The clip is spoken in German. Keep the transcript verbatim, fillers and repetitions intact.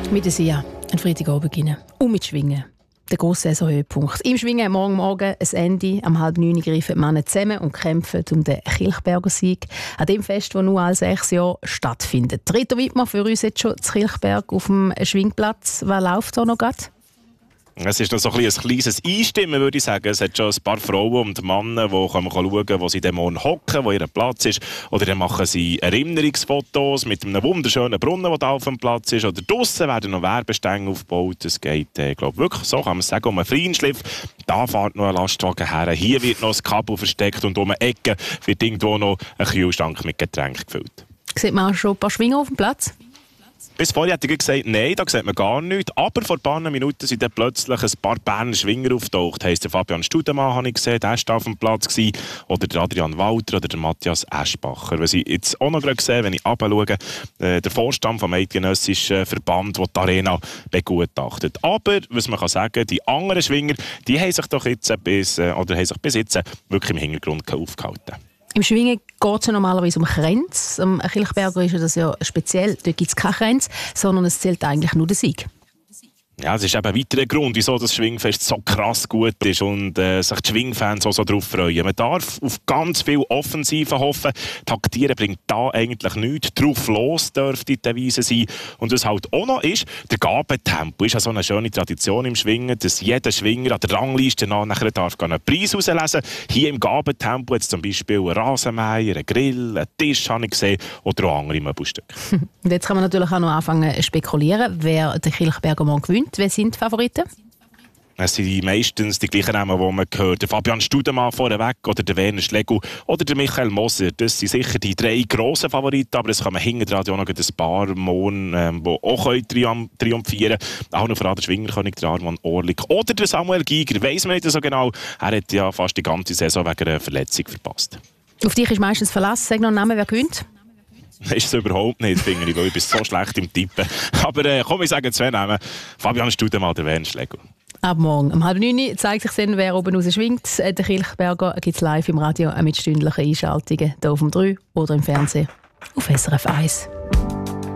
Mit der Sia, ein Freitagabend beginnen. Und mit Schwingen. Der grosse Saisonhöhepunkt. Im Schwingen morgen Morgen ein Ende. Am halb neun greifen die Männer zusammen und kämpfen um den Kilchberger Sieg. An dem Fest, das nur alle sechs Jahre stattfindet. Rita Wittmer für uns jetzt schon zu Kilchberg auf dem Schwingplatz. Was läuft da noch gerade? Es ist noch so ein, ein kleines Einstimmen, würde ich sagen. Es hat schon ein paar Frauen und Männer, die schauen können, wo sie den Morgen hocken, wo ihr Platz ist. Oder dann machen sie Erinnerungsfotos mit einem wunderschönen Brunnen, der da auf dem Platz ist. Oder draussen werden noch Werbestänge aufgebaut. Es geht, äh, glaube wirklich, so kann man sagen, um einen Feinschliff. Da fährt noch ein Lastwagen her. Hier wird noch ein Kabel versteckt und um eine Ecke wird irgendwo noch ein Kühlschrank mit Getränken gefüllt. Sieht man auch schon ein paar Schwinger auf dem Platz? Bis vorher hat er gesagt, nein, da sieht man gar nichts. Aber vor ein paar Minuten sind dann plötzlich ein paar Berner Schwinger auftaucht. Heisst der Fabian Studemann, habe ich gesehen, der war auf dem Platz. Gewesen. Oder der Adrian Walter oder der Matthias Eschbacher. Was ich jetzt auch noch gerade sehe, wenn ich runterschaue, äh, der Vorstand vom Eidgenössischen Verband, der die Arena begutachtet. Aber, was man kann sagen, die anderen Schwinger, die haben sich doch jetzt bis, äh, oder haben sich bis jetzt wirklich im Hintergrund aufgehalten. Im Schwingen geht es ja normalerweise um Kränze. Am Kilchberger ist das ja speziell. Dort gibt es keine Kränze, sondern es zählt eigentlich nur der Sieg. Ja, es ist eben ein weiterer Grund, wieso das Schwingfest so krass gut ist und äh, sich die Schwingfans auch so darauf freuen. Man darf auf ganz viel Offensive hoffen. Taktieren bringt da eigentlich nichts. Drauf los dürfte die Devise sein. Und was halt auch noch ist, der Gabentempo ist ja so eine schöne Tradition im Schwingen, dass jeder Schwinger an der Rangliste nachher darf einen Preis auslesen. Hier im Gabentempo jetzt zum Beispiel ein Rasenmäher, ein Grill, ein Tisch, habe ich gesehen, oder auch andere Möbelstücke. Und jetzt kann man natürlich auch noch anfangen zu spekulieren, wer den Kilchberger morgen gewinnt. Wer sind die Favoriten? Es sind meistens die gleichen Namen, die man hört. Der Fabian Studemann vorneweg oder der Werner Schlegel oder der Michael Moser. Das sind sicher die drei grossen Favoriten, aber es kann man hinten dran auch noch ein paar morgen, ähm, die auch triumph- triumphieren können. Auch noch vor allem der Schwingerkönig, der Arman Orlik oder der Samuel Giger. Weiss man nicht so genau. Er hat ja fast die ganze Saison wegen einer Verletzung verpasst. Auf dich ist meistens Verlass. Sag noch einen Namen, wer gewinnt? Das ist es überhaupt nicht, finde ich, weil ich bin so schlecht im Tippen. Aber äh, komm, ich sage zwei Namen. Fabian Studemann oder Werner Schlegel. Ab morgen um halb neun zeigt sich dann, wer oben raus schwingt. Der Kilchberger gibt es live im Radio mit stündlichen Einschaltungen hier auf dem drei oder im Fernsehen auf S R F eins.